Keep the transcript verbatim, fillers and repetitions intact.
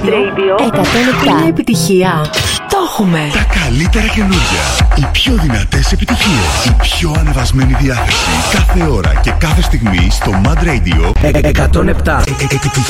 Mad Radio εκατόν επτά. Είναι επιτυχία. Το έχουμε. Τα καλύτερα καινούργια. Οι πιο δυνατές επιτυχίες. Η πιο ανεβασμένη διάθεση. Κάθε ώρα και κάθε στιγμή στο Mad Radio εκατόν επτά. Επιτυχίες.